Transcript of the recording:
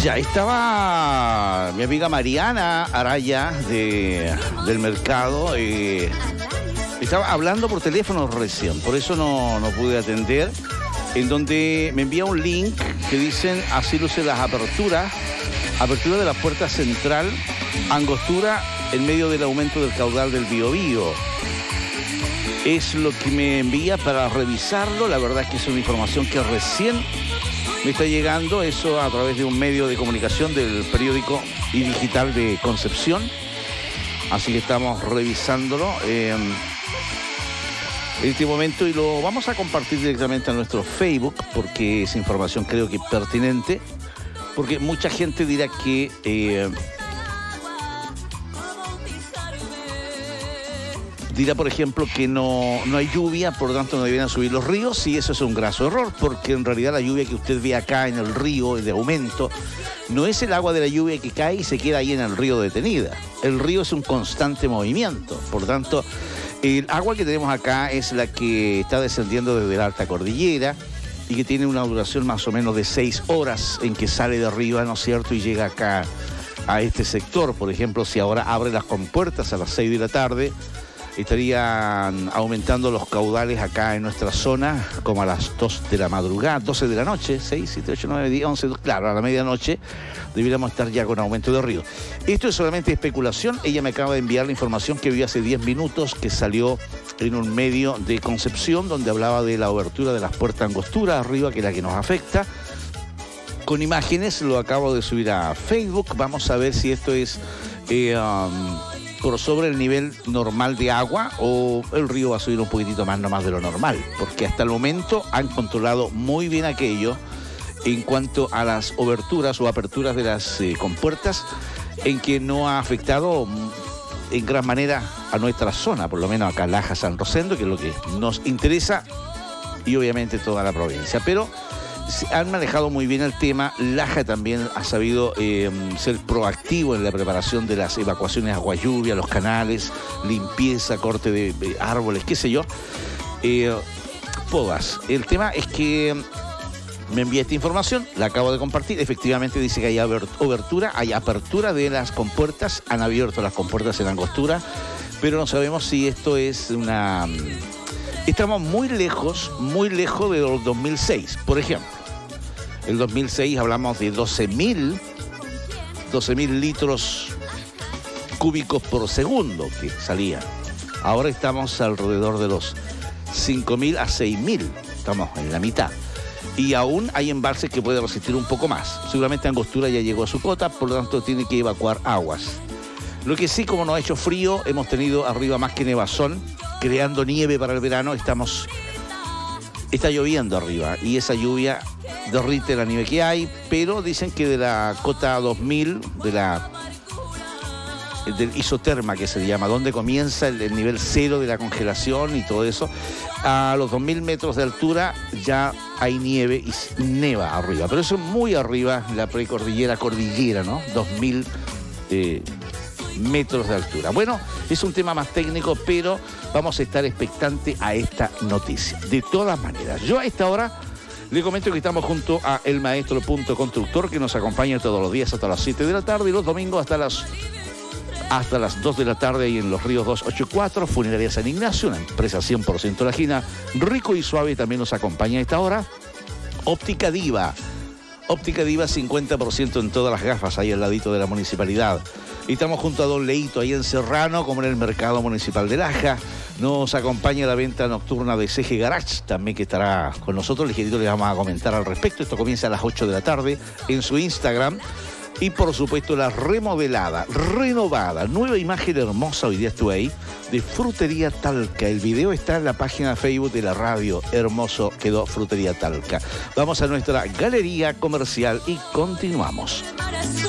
Ya estaba mi amiga Mariana Araya del mercado. Estaba hablando por teléfono recién, por eso no pude atender. En donde me envía un link que dicen así luce las aperturas. Apertura de la puerta central, angostura en medio del aumento del caudal del Biobío. Es lo que me envía para revisarlo. La verdad es que es una información que recién me está llegando, eso a través de un medio de comunicación del periódico y digital de Concepción. Así que estamos revisándolo en este momento y lo vamos a compartir directamente a nuestro Facebook porque es información creo que pertinente, porque mucha gente dirá que por ejemplo, que no hay lluvia, por lo tanto no deberían subir los ríos, y eso es un graso error, porque en realidad la lluvia que usted ve acá en el río de aumento no es el agua de la lluvia que cae y se queda ahí en el río detenida. El río es un constante movimiento, por lo tanto, el agua que tenemos acá es la que está descendiendo desde la alta cordillera y que tiene una duración más o menos de 6 horas en que sale de arriba, ¿no es cierto?, y llega acá a este sector. Por ejemplo, si ahora abre las compuertas a las 6 de la tarde, estarían aumentando los caudales acá en nuestra zona como a las 2 de la madrugada, 12 de la noche, 6, 7, 8, 9, 10, 11, claro, a la medianoche deberíamos estar ya con aumento de río. Esto es solamente especulación. Ella me acaba de enviar la información que vi hace 10 minutos, que salió en un medio de Concepción, donde hablaba de la obertura de las puertas angostura arriba, que es la que nos afecta. Con imágenes, lo acabo de subir a Facebook. Vamos a ver si esto es por sobre el nivel normal de agua o el río va a subir un poquitito más nomás de lo normal, porque hasta el momento han controlado muy bien aquello en cuanto a las oberturas o aperturas de las compuertas, en que no ha afectado en gran manera a nuestra zona, por lo menos acá Laja, San Rosendo, que es lo que nos interesa, y obviamente toda la provincia. Pero han manejado muy bien el tema. Laja también ha sabido ser proactivo en la preparación de las evacuaciones de agua lluvia, los canales, limpieza, corte de árboles, qué sé yo, podas. El tema es que me envía esta información, la acabo de compartir. Efectivamente dice que hay obertura, hay apertura de las compuertas, han abierto las compuertas en angostura, pero no sabemos si esto es una... Estamos muy lejos del 2006, por ejemplo. El 2006 hablamos de 12.000 litros cúbicos por segundo que salían. Ahora estamos alrededor de los 5.000 a 6.000, estamos en la mitad. Y aún hay embalses que pueden resistir un poco más. Seguramente Angostura ya llegó a su cota, por lo tanto tiene que evacuar aguas. Lo que sí, como nos ha hecho frío, hemos tenido arriba más que nevazón, creando nieve para el verano. Está lloviendo arriba y esa lluvia derrite la nieve que hay, pero dicen que de la cota 2000, del isoterma que se llama, donde comienza el nivel cero de la congelación y todo eso, a los 2000 metros de altura ya hay nieve y neva arriba, pero eso es muy arriba, la precordillera, cordillera, ¿no? 2000 metros de altura. Bueno, es un tema más técnico, pero vamos a estar expectantes a esta noticia. De todas maneras, yo a esta hora le comento que estamos junto a el maestro Punto Constructor, que nos acompaña todos los días hasta las 7 de la tarde y los domingos hasta las 2 de la tarde, y en Los Ríos 284, Funeraria San Ignacio, una empresa 100% lajina, rico y suave, también nos acompaña a esta hora. Óptica Diva, 50% en todas las gafas, ahí al ladito de la municipalidad. Y estamos junto a Don Leito, ahí en Serrano, como en el mercado municipal de Laja. Nos acompaña la venta nocturna de CG Garage, también, que estará con nosotros. Ligerito le vamos a comentar al respecto. Esto comienza a las 8 de la tarde en su Instagram. Y por supuesto la remodelada, renovada, nueva imagen hermosa, hoy día estuve ahí, de Frutería Talca. El video está en la página de Facebook de la radio. Hermoso quedó Frutería Talca. Vamos a nuestra galería comercial y continuamos.